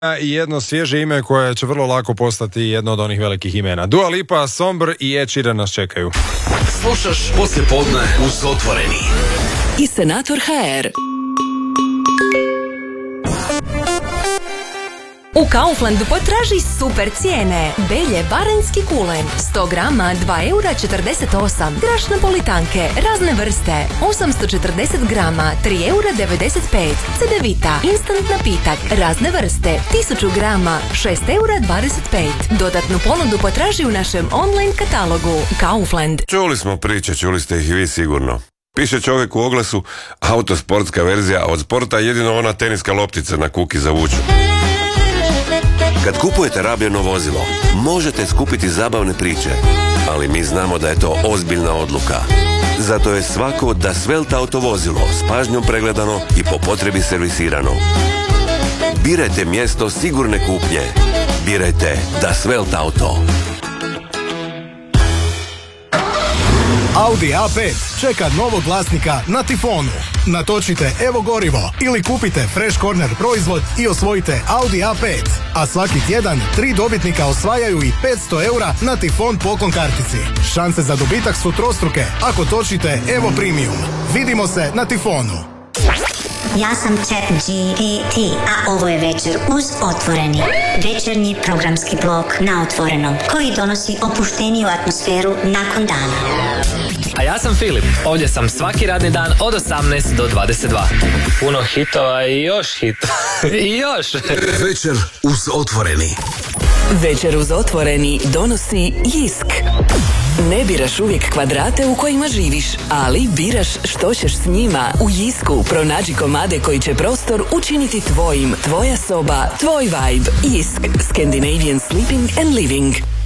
I jedno svježe ime koje će vrlo lako postati jedno od onih velikih imena. Dua Lipa, Sombr i Ed Sheeran nas čekaju. Slušaš Poslijepodne uz Otvoreni. I Senator HR. U Kauflandu potraži super cijene. Belje baranjski kulen 100 grama 2,48 €. Graš napolitanke razne vrste 840 grama 3,95 €. Cedevita instant napitak razne vrste 1000 grama 6,25 €. Dodatnu ponudu potraži u našem online katalogu. Kaufland. Čuli smo priče, čuli ste ih i vi sigurno. Piše čovjek u oglasu, autosportska verzija, a od sporta jedino ona teniska loptica na kuki za vuču. Kad kupujete rabljeno vozilo, možete skupiti zabavne priče, ali mi znamo da je to ozbiljna odluka. Zato je svako Da Svelt auto vozilo s pažnjom pregledano i po potrebi servisirano. Birajte mjesto sigurne kupnje. Birajte Da Svelt auto. Audi A5 čeka novog vlasnika na Tifonu. Natočite Evo gorivo ili kupite Fresh Corner proizvod i osvojite Audi A5. A svaki tjedan 3 dobitnika osvajaju i 500 € na Tifon poklon kartici. Šanse za dobitak su trostruke ako točite Evo Premium. Vidimo se na Tifonu. Ja sam ChatGPT, a ovo je Večer uz Otvoreni. Večernji programski blok na Otvorenom, koji donosi opušteniju atmosferu nakon dana. A ja sam Filip, ovdje sam svaki radni dan od 18 do 22. Puno hitova i još hitova. I još! Večer uz Otvoreni. Večer uz Otvoreni donosi Jisk. Ne biraš uvijek kvadrate u kojima živiš, ali biraš što ćeš s njima. U Jisku pronađi komade koji će prostor učiniti tvojim. Tvoja soba, tvoj vibe. Jisk. Scandinavian Sleeping and Living.